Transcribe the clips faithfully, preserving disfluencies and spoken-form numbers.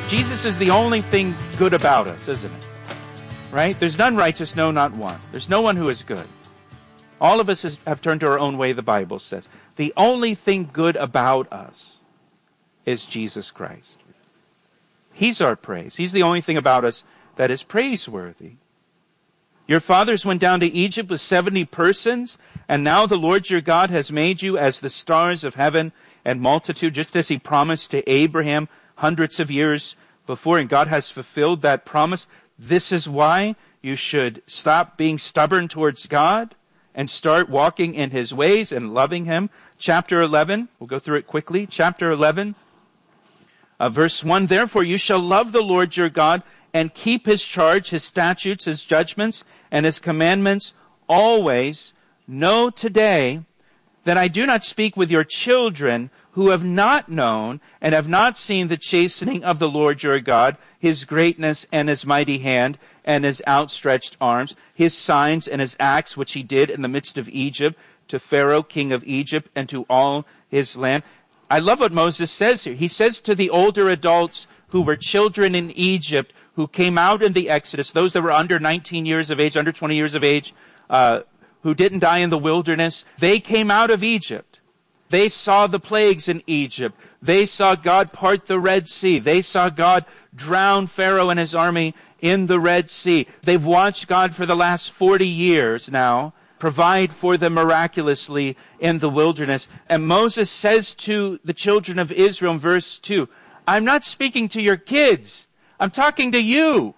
Jesus is the only thing good about us, isn't it? Right? There's none righteous, no, not one. There's no one who is good. All of us is, have turned to our own way, the Bible says. The only thing good about us is Jesus Christ. He's our praise. He's the only thing about us that is praiseworthy. Your fathers went down to Egypt with seventy persons, and now the Lord your God has made you as the stars of heaven and multitude, just as he promised to Abraham hundreds of years before, and God has fulfilled that promise. This is why you should stop being stubborn towards God and start walking in his ways and loving him. Chapter eleven, we'll go through it quickly. Chapter eleven, uh, verse one, therefore you shall love the Lord your God and keep his charge, his statutes, his judgments, and his commandments always. Know today that I do not speak with your children who have not known and have not seen the chastening of the Lord your God, his greatness and his mighty hand and his outstretched arms, his signs and his acts which he did in the midst of Egypt, to Pharaoh, king of Egypt, and to all his land. I love what Moses says here. He says to the older adults who were children in Egypt, who came out in the Exodus, those that were under nineteen years of age, under twenty years of age, uh, who didn't die in the wilderness, they came out of Egypt. They saw the plagues in Egypt. They saw God part the Red Sea. They saw God drown Pharaoh and his army in the Red Sea. They've watched God for the last forty years now provide for them miraculously in the wilderness. And Moses says to the children of Israel in verse two, I'm not speaking to your kids. I'm talking to you.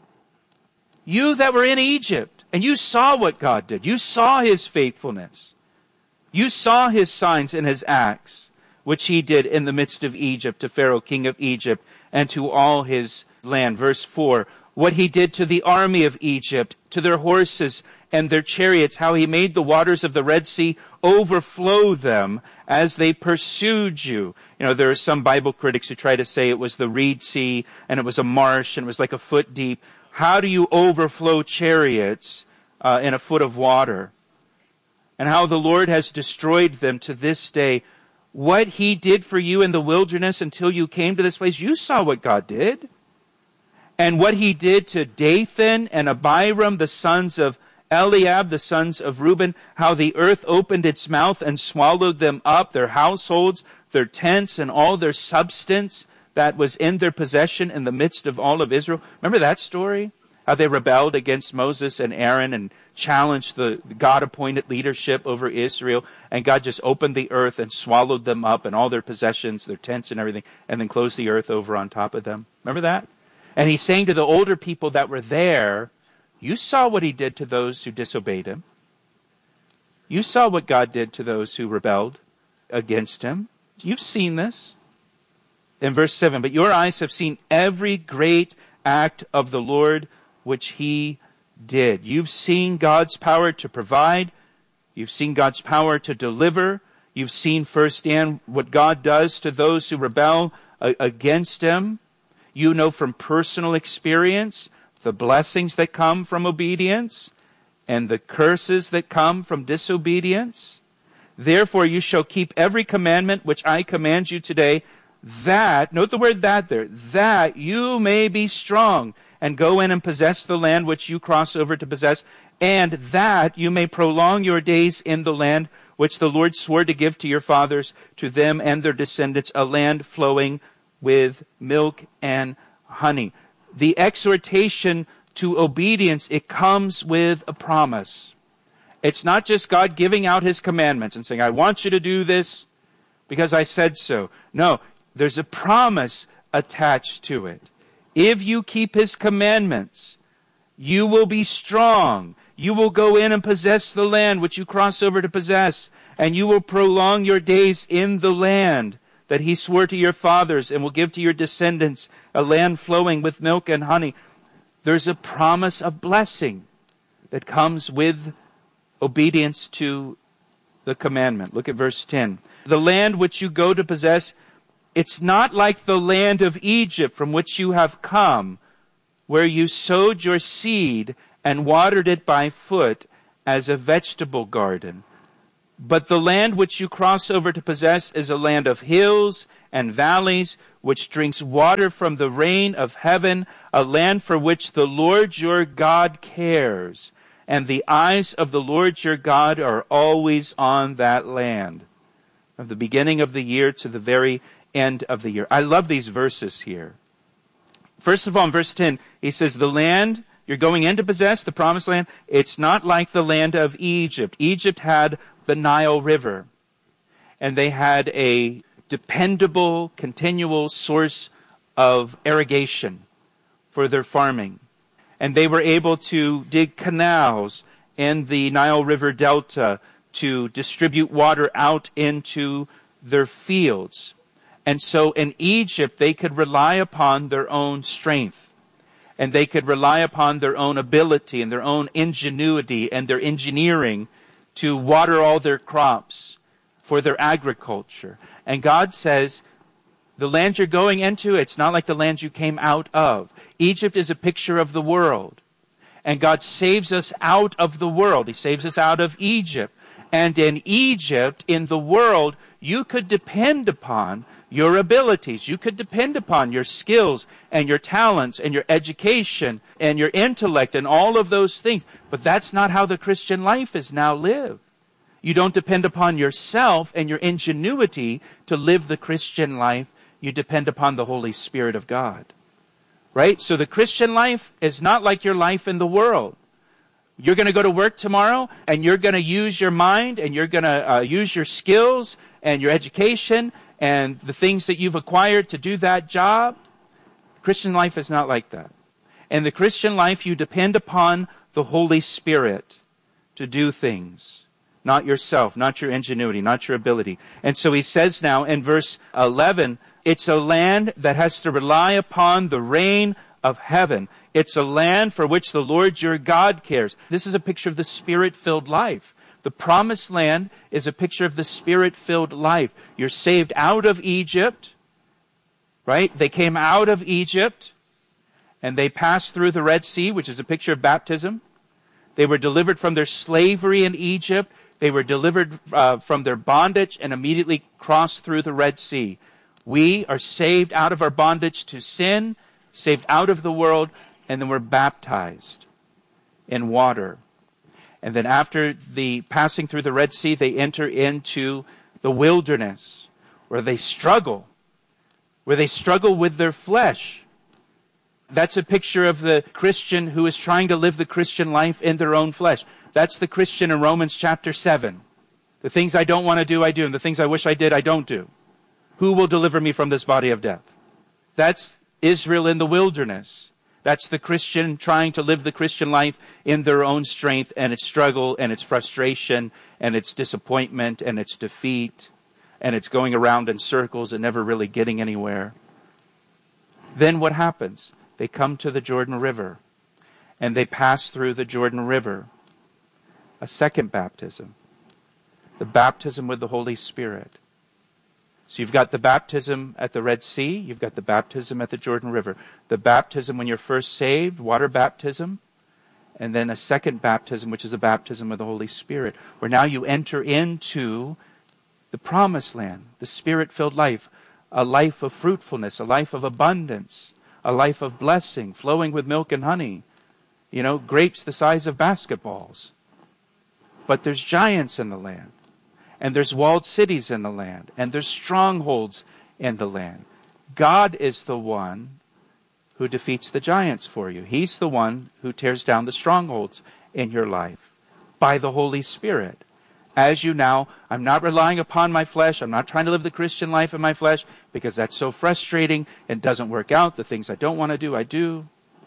You that were in Egypt. And you saw what God did. You saw his faithfulness. You saw his signs and his acts, which he did in the midst of Egypt, to Pharaoh, king of Egypt, and to all his land. Verse four, what he did to the army of Egypt, to their horses and their chariots, how he made the waters of the Red Sea overflow them as they pursued you. You know, there are some Bible critics who try to say it was the Reed Sea, and it was a marsh, and it was like a foot deep. How do you overflow chariots uh, in a foot of water? And how the Lord has destroyed them to this day. What he did for you in the wilderness until you came to this place, you saw what God did. And what he did to Dathan and Abiram, the sons of Eliab, the sons of Reuben, how the earth opened its mouth and swallowed them up, their households, their tents, and all their substance that was in their possession in the midst of all of Israel. Remember that story? How they rebelled against Moses and Aaron and challenged the God-appointed leadership over Israel. And God just opened the earth and swallowed them up and all their possessions, their tents and everything, and then closed the earth over on top of them. Remember that? And he's saying to the older people that were there, you saw what he did to those who disobeyed him. You saw what God did to those who rebelled against him. You've seen this. In verse seven, but your eyes have seen every great act of the Lord which he did. You've seen God's power to provide. You've seen God's power to deliver. You've seen firsthand what God does to those who rebel against him. You know from personal experience the blessings that come from obedience and the curses that come from disobedience. Therefore you shall keep every commandment which I command you today, that, note the word that there, that you may be strong and go in and possess the land which you cross over to possess, and that you may prolong your days in the land which the Lord swore to give to your fathers, to them and their descendants, a land flowing with milk and honey. The exhortation to obedience, it comes with a promise. It's not just God giving out his commandments and saying, I want you to do this because I said so. No, there's a promise attached to it. If you keep his commandments, you will be strong. You will go in and possess the land which you cross over to possess, and you will prolong your days in the land that he swore to your fathers and will give to your descendants, a land flowing with milk and honey. There's a promise of blessing that comes with obedience to the commandment. Look at verse ten. The land which you go to possess, it's not like the land of Egypt from which you have come, where you sowed your seed and watered it by foot as a vegetable garden. But the land which you cross over to possess is a land of hills and valleys, which drinks water from the rain of heaven, a land for which the Lord your God cares, and the eyes of the Lord your God are always on that land, from the beginning of the year to the very end of the year. I love these verses here. First of all, in verse ten, he says, the land you're going in to possess, the promised land, it's not like the land of Egypt. Egypt had the Nile River, and they had a dependable, continual source of irrigation for their farming. And they were able to dig canals in the Nile River Delta to distribute water out into their fields. And so in Egypt, they could rely upon their own strength. And they could rely upon their own ability and their own ingenuity and their engineering to water all their crops for their agriculture. And God says, the land you're going into, it's not like the land you came out of. Egypt is a picture of the world. And God saves us out of the world. He saves us out of Egypt. And in Egypt, in the world, you could depend upon your abilities. You could depend upon your skills and your talents and your education and your intellect and all of those things. But that's not how the Christian life is now lived. You don't depend upon yourself and your ingenuity to live the Christian life. You depend upon the Holy Spirit of God. Right? So the Christian life is not like your life in the world. You're going to go to work tomorrow and you're going to use your mind and you're going to uh, use your skills and your education and the things that you've acquired to do that job. Christian life is not like that. In the Christian life, you depend upon the Holy Spirit to do things. Not yourself, not your ingenuity, not your ability. And so he says now in verse eleven, it's a land that has to rely upon the rain of heaven. It's a land for which the Lord your God cares. This is a picture of the Spirit-filled life. The promised land is a picture of the Spirit-filled life. You're saved out of Egypt, right? They came out of Egypt and they passed through the Red Sea, which is a picture of baptism. They were delivered from their slavery in Egypt. They were delivered uh, from their bondage and immediately crossed through the Red Sea. We are saved out of our bondage to sin, saved out of the world, and then we're baptized in water. And then after the passing through the Red Sea, they enter into the wilderness where they struggle, where they struggle with their flesh. That's a picture of the Christian who is trying to live the Christian life in their own flesh. That's the Christian in Romans chapter seven. The things I don't want to do, I do. And the things I wish I did, I don't do. Who will deliver me from this body of death? That's Israel in the wilderness. That's the Christian trying to live the Christian life in their own strength and its struggle and its frustration and its disappointment and its defeat and it's going around in circles and never really getting anywhere. Then what happens? They come to the Jordan River and they pass through the Jordan River. A second baptism. The baptism with the Holy Spirit. So you've got the baptism at the Red Sea. You've got the baptism at the Jordan River. The baptism when you're first saved, water baptism. And then a second baptism, which is the baptism of the Holy Spirit. Where now you enter into the promised land, the Spirit-filled life. A life of fruitfulness, a life of abundance, a life of blessing, flowing with milk and honey. You know, grapes the size of basketballs. But there's giants in the land. And there's walled cities in the land. And there's strongholds in the land. God is the one who defeats the giants for you. He's the one who tears down the strongholds in your life by the Holy Spirit. As you now, I'm not relying upon my flesh. I'm not trying to live the Christian life in my flesh because that's so frustrating and doesn't work out. The things I don't want to do, I do.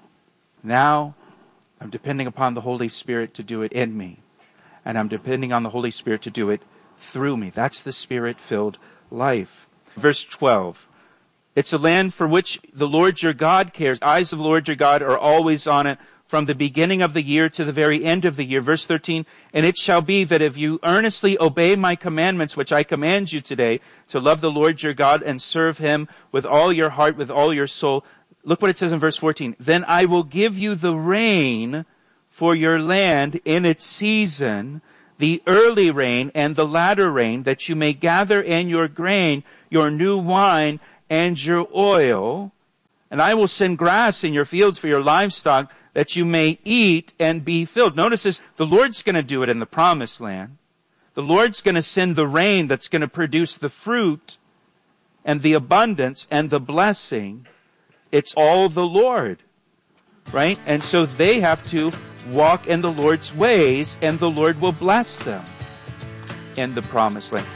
Now, I'm depending upon the Holy Spirit to do it in me. And I'm depending on the Holy Spirit to do it through me. That's the Spirit-filled life. Verse twelve. It's a land for which the Lord your God cares. The eyes of the Lord your God are always on it from the beginning of the year to the very end of the year. Verse thirteen. And it shall be that if you earnestly obey my commandments, which I command you today, to love the Lord your God and serve him with all your heart, with all your soul. Look what it says in verse fourteen. Then I will give you the rain for your land in its season, the early rain and the latter rain, that you may gather in your grain, your new wine, and your oil, and I will send grass in your fields for your livestock, that you may eat and be filled. Notice this, the Lord's going to do it in the promised land. The Lord's going to send the rain that's going to produce the fruit and the abundance and the blessing. It's all the Lord, right? And so they have to walk in the Lord's ways, and the Lord will bless them in the promised land.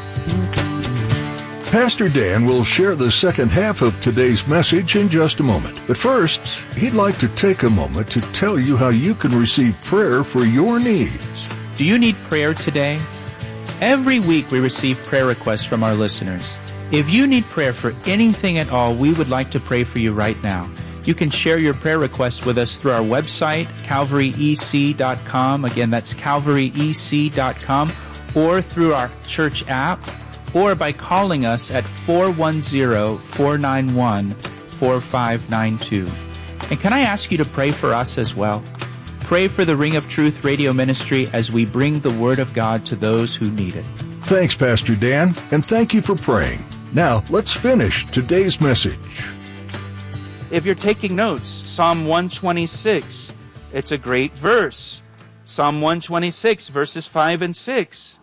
Pastor Dan will share the second half of today's message in just a moment. But first, he'd like to take a moment to tell you how you can receive prayer for your needs. Do you need prayer today? Every week we receive prayer requests from our listeners. If you need prayer for anything at all, we would like to pray for you right now. You can share your prayer requests with us through our website, calvary e c dot com. Again, that's calvary e c dot com, or through our church app, or by calling us at four one zero, four nine one, four five nine two. And can I ask you to pray for us as well? Pray for the Ring of Truth radio ministry as we bring the Word of God to those who need it. Thanks, Pastor Dan, and thank you for praying. Now, let's finish today's message. If you're taking notes, Psalm one twenty-six, it's a great verse. Psalm one twenty-six, verses five and six.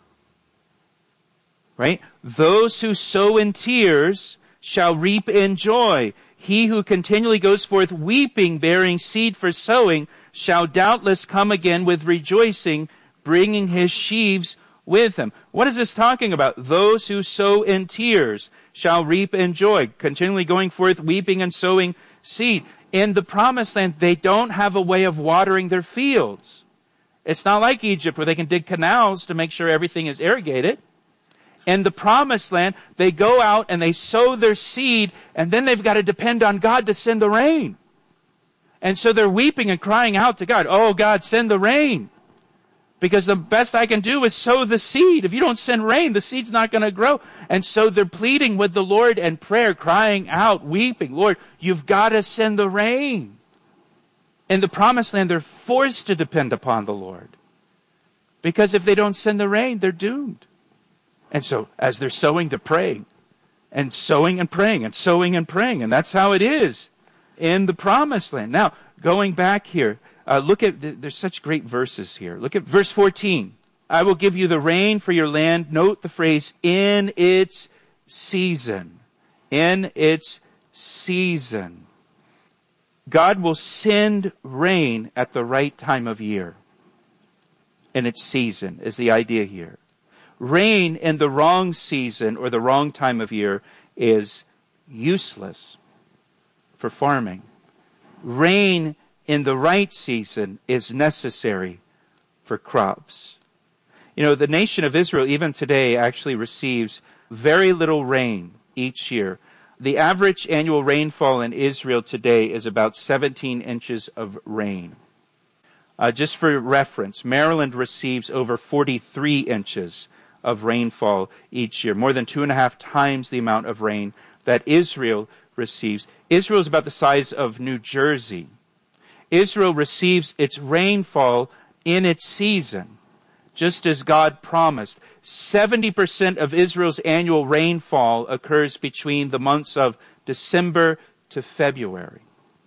Right? Those who sow in tears shall reap in joy. He who continually goes forth weeping, bearing seed for sowing, shall doubtless come again with rejoicing, bringing his sheaves with him. What is this talking about? Those who sow in tears shall reap in joy, continually going forth weeping and sowing seed. In the promised land, they don't have a way of watering their fields. It's not like Egypt where they can dig canals to make sure everything is irrigated. In the promised land, they go out and they sow their seed, and then they've got to depend on God to send the rain. And so they're weeping and crying out to God, oh God, send the rain. Because the best I can do is sow the seed. If you don't send rain, the seed's not going to grow. And so they're pleading with the Lord in prayer, crying out, weeping, Lord, you've got to send the rain. In the promised land, they're forced to depend upon the Lord. Because if they don't send the rain, they're doomed. And so as they're sowing, they're praying. And sowing and praying and sowing and praying. And that's how it is in the promised land. Now, going back here, uh, look at, there's such great verses here. Look at verse fourteen. I will give you the rain for your land. Note the phrase, in its season. In its season. God will send rain at the right time of year. In its season is the idea here. Rain in the wrong season or the wrong time of year is useless for farming. Rain in the right season is necessary for crops. You know, the nation of Israel, even today, actually receives very little rain each year. The average annual rainfall in Israel today is about seventeen inches of rain. Uh, just for reference, Maryland receives over forty-three inches of rainfall each year, more than two and a half times the amount of rain that Israel receives. Israel is about the size of New Jersey. Israel receives its rainfall in its season, just as God promised. seventy percent of Israel's annual rainfall occurs between the months of December to February.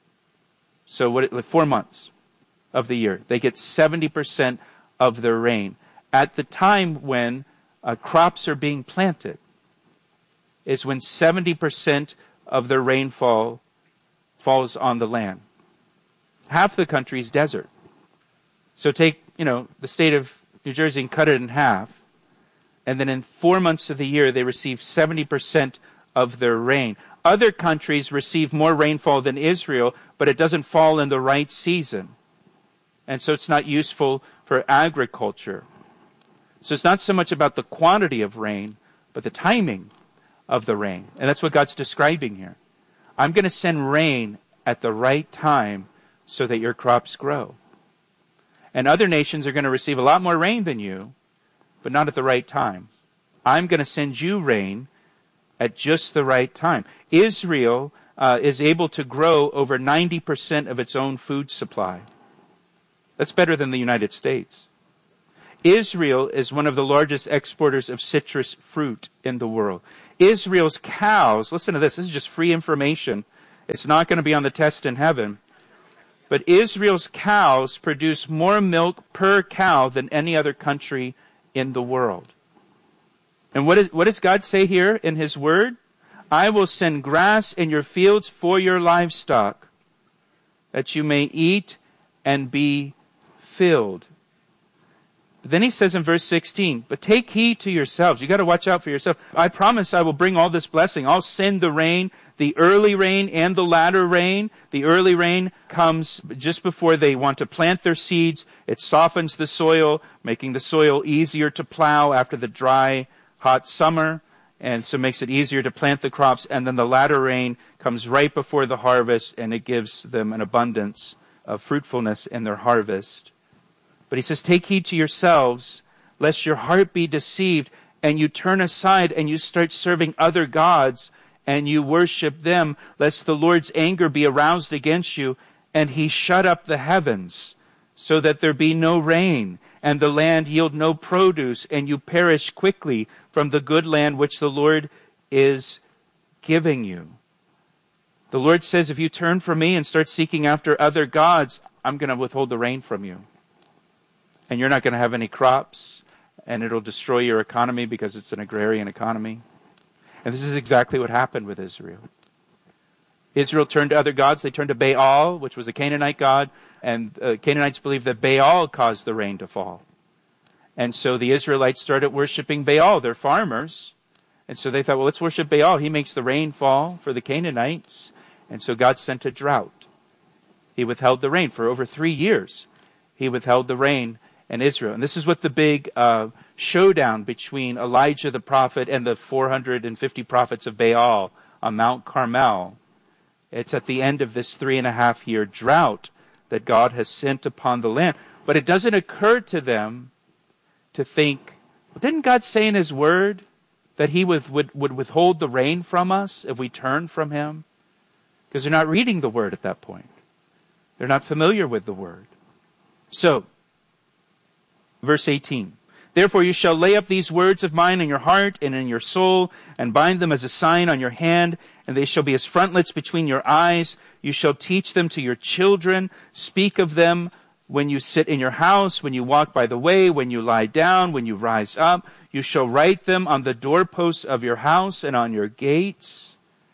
So what? Four months of the year. They get seventy percent of their rain. At the time when uh, crops are being planted is when seventy percent of their rainfall falls on the land. Half the country is desert. So take, you know, the state of New Jersey and cut it in half. And then in four months of the year, they receive seventy percent of their rain. Other countries receive more rainfall than Israel, but it doesn't fall in the right season. And so it's not useful for agriculture. So it's not so much about the quantity of rain, but the timing of the rain. And that's what God's describing here. I'm going to send rain at the right time so that your crops grow. And other nations are going to receive a lot more rain than you, but not at the right time. I'm going to send you rain at just the right time. Israel uh, is able to grow over ninety percent of its own food supply. That's better than the United States. Israel is one of the largest exporters of citrus fruit in the world. Israel's cows, listen to this, this is just free information. It's not going to be on the test in heaven. But Israel's cows produce more milk per cow than any other country in the world. And what, is, what does God say here in His Word? I will send grass in your fields for your livestock, that you may eat and be filled. But then He says in verse sixteen, but take heed to yourselves. You got to watch out for yourself. I promise I will bring all this blessing. I'll send the rain, the early rain and the latter rain. The early rain comes just before they want to plant their seeds. It softens the soil, making the soil easier to plow after the dry, hot summer. And so it makes it easier to plant the crops. And then the latter rain comes right before the harvest, and it gives them an abundance of fruitfulness in their harvest. But He says, take heed to yourselves, lest your heart be deceived, and you turn aside and you start serving other gods, and you worship them, lest the Lord's anger be aroused against you, and He shut up the heavens, so that there be no rain, and the land yield no produce, and you perish quickly from the good land which the Lord is giving you. The Lord says, if you turn from me and start seeking after other gods, I'm going to withhold the rain from you. And you're not going to have any crops, and it'll destroy your economy because it's an agrarian economy. And this is exactly what happened with Israel. Israel turned to other gods. They turned to Baal, which was a Canaanite god, and uh, Canaanites believed that Baal caused the rain to fall. And so the Israelites started worshiping Baal. They're farmers. And so they thought, well, let's worship Baal. He makes the rain fall for the Canaanites. And so God sent a drought. He withheld the rain for over three years. He withheld the rain in Israel. And this is what the big uh, showdown between Elijah the prophet and the four hundred fifty prophets of Baal on Mount Carmel. It's at the end of this three and a half year drought that God has sent upon the land. But it doesn't occur to them to think, well, didn't God say in His Word that He would, would, would withhold the rain from us if we turn from Him? Because they're not reading the Word at that point. They're not familiar with the Word. So, verse eighteen. Therefore you shall lay up these words of mine in your heart and in your soul, and bind them as a sign on your hand, and they shall be as frontlets between your eyes. You shall teach them to your children. Speak of them when you sit in your house, when you walk by the way, when you lie down, when you rise up. You shall write them on the doorposts of your house and on your gates.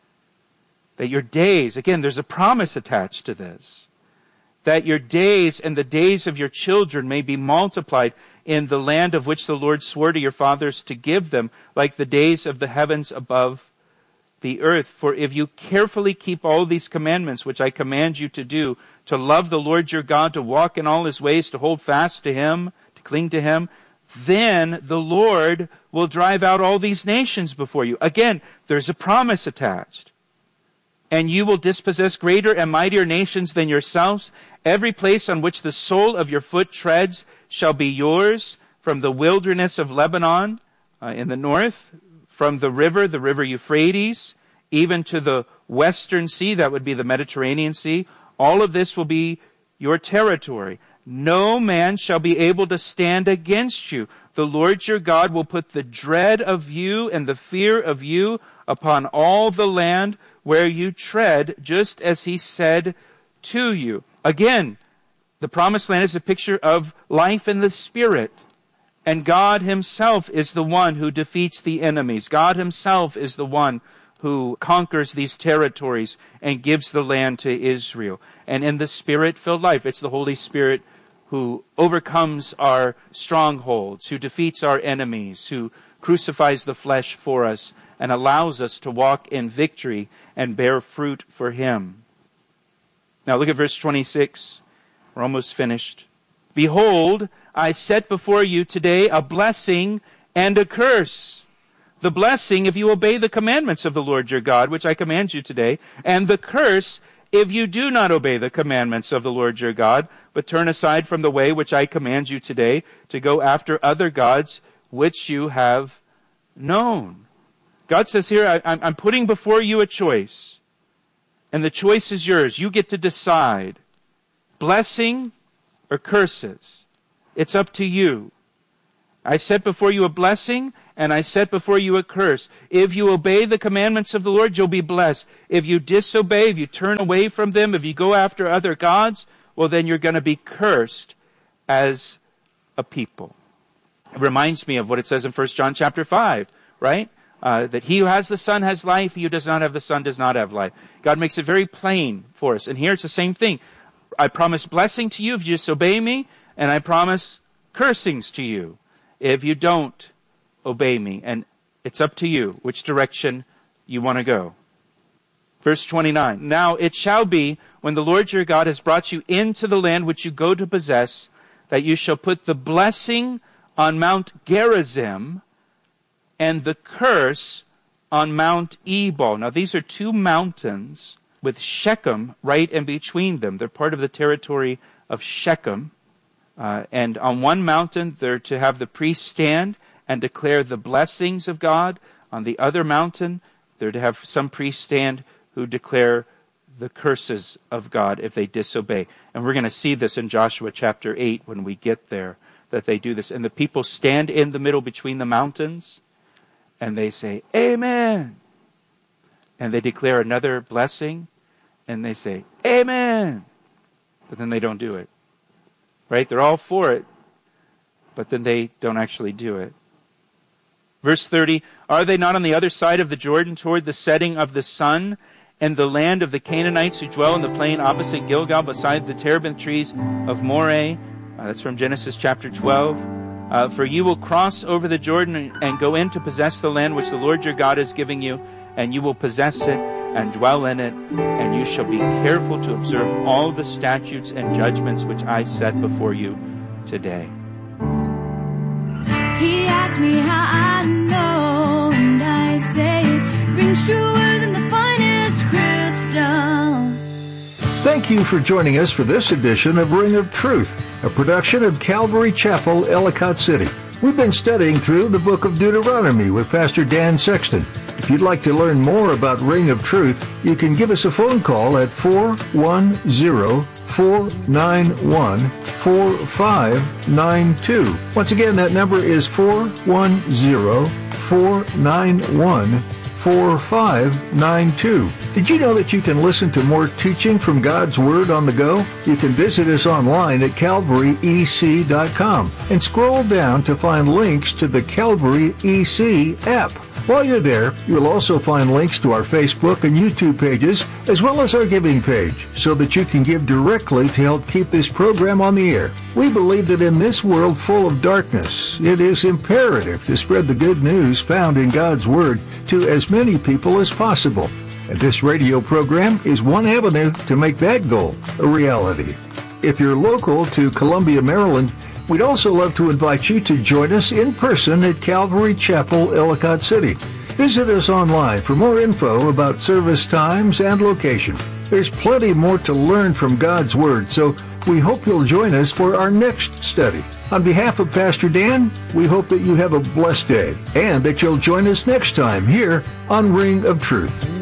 That your days, again, there's a promise attached to this, that your days and the days of your children may be multiplied in the land of which the Lord swore to your fathers to give them, like the days of the heavens above the earth. For if you carefully keep all these commandments which I command you to do, to love the Lord your God, to walk in all His ways, to hold fast to Him, to cling to Him, then the Lord will drive out all these nations before you. Again, there's a promise attached. And you will dispossess greater and mightier nations than yourselves. Every place on which the sole of your foot treads shall be yours, from the wilderness of Lebanon uh, in the north, from the river, the river Euphrates, even to the western sea, that would be the Mediterranean Sea. All of this will be your territory. No man shall be able to stand against you. The Lord your God will put the dread of you and the fear of you upon all the land where you tread, just as He said to you. Again, the promised land is a picture of life in the Spirit. And God Himself is the one who defeats the enemies. God Himself is the one who conquers these territories and gives the land to Israel. And in the Spirit-filled life, it's the Holy Spirit who overcomes our strongholds, who defeats our enemies, who crucifies the flesh for us and allows us to walk in victory and bear fruit for Him. Now look at verse twenty-six. We're almost finished. Behold, I set before you today a blessing and a curse. The blessing if you obey the commandments of the Lord your God, which I command you today, and the curse if you do not obey the commandments of the Lord your God, but turn aside from the way which I command you today to go after other gods which you have known. God says here, I, I'm putting before you a choice, and the choice is yours. You get to decide. Blessing or curses. It's up to you. I set before you a blessing and I set before you a curse. If you obey the commandments of the Lord, you'll be blessed. If you disobey, if you turn away from them, if you go after other gods, well, then you're going to be cursed as a people. It reminds me of what it says in First John chapter five, right? Uh, that he who has the Son has life, he who does not have the Son does not have life. God makes it very plain for us. And here it's the same thing. I promise blessing to you if you disobey me, and I promise cursings to you if you don't obey me. And it's up to you which direction you want to go. Verse twenty-nine, now it shall be, when the Lord your God has brought you into the land which you go to possess, that you shall put the blessing on Mount Gerizim and the curse on Mount Ebal. Now these are two mountains with Shechem right in between them. They're part of the territory of Shechem. Uh, and on one mountain, they're to have the priests stand and declare the blessings of God. On the other mountain, they're to have some priests stand who declare the curses of God if they disobey. And we're going to see this in Joshua chapter eight when we get there, that they do this. And the people stand in the middle between the mountains, and they say, Amen. And they declare another blessing, and they say, Amen. But then they don't do it. Right? They're all for it, but then they don't actually do it. Verse thirty, are they not on the other side of the Jordan toward the setting of the sun, and the land of the Canaanites who dwell in the plain opposite Gilgal beside the terebinth trees of Moreh? Uh, that's from Genesis chapter twelve. Uh, for you will cross over the Jordan and, and go in to possess the land which the Lord your God is giving you, and you will possess it and dwell in it, and you shall be careful to observe all the statutes and judgments which I set before you today. He asked me how I know, and I say it rings truer than the finest crystal. Thank you for joining us for this edition of Ring of Truth, a production of Calvary Chapel, Ellicott City. We've been studying through the book of Deuteronomy with Pastor Dan Sexton. If you'd like to learn more about Ring of Truth, you can give us a phone call at four one zero, four nine one, four five nine two. Once again, that number is four one zero, four nine one, four five nine two. Did you know that you can listen to more teaching from God's Word on the go? You can visit us online at calvary e c dot com and scroll down to find links to the Calvary E C app. While you're there, you'll also find links to our Facebook and YouTube pages, as well as our giving page, so that you can give directly to help keep this program on the air. We believe that in this world full of darkness, it is imperative to spread the good news found in God's Word to as many people as possible. And this radio program is one avenue to make that goal a reality. If you're local to Columbia, Maryland, we'd also love to invite you to join us in person at Calvary Chapel, Ellicott City. Visit us online for more info about service times and location. There's plenty more to learn from God's Word, so we hope you'll join us for our next study. On behalf of Pastor Dan, we hope that you have a blessed day and that you'll join us next time here on Ring of Truth.